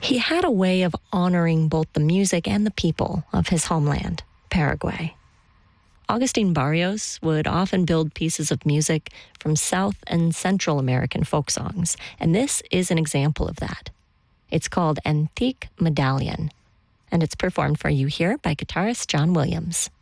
He had a way of honoring both the music and the people of his homeland, Paraguay. Agustin Barrios would often build pieces of music from South and Central American folk songs, and this is an example of that. It's called Antique Medallion, and it's performed for you here by guitarist John Williams.